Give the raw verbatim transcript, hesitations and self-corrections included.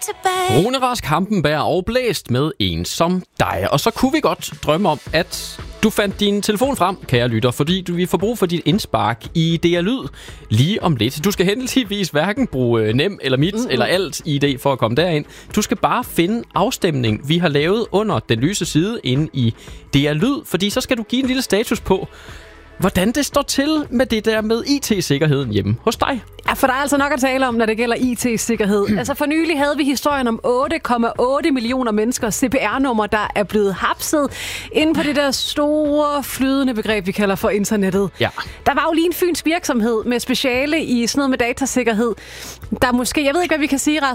tilbage. Rune Rask Hampenberg og Blæst med En som dig. Og så kunne vi godt drømme om, at du fandt din telefon frem, kære lytter, fordi du vil få brug for dit indspark i D R Lyd lige om lidt. Du skal heldigvis hverken bruge Nem eller Mit mm-hmm. eller Alt I D for at komme derind. Du skal bare finde afstemning, vi har lavet under den lyse side inde i D R Lyd, fordi så skal du give en lille status på, hvordan det står til med det der med I T-sikkerheden hjemme hos dig. Ja, for der er altså nok at tale om, når det gælder I T-sikkerhed. Mm. Altså for nylig havde vi historien om otte komma otte millioner menneskers C P R-nummer, der er blevet hapset inde på det der store, flydende begreb, vi kalder for internettet. Ja. Der var jo lige en fynsk virksomhed med speciale i sådan noget med datasikkerhed, der måske, jeg ved ikke, hvad vi kan sige,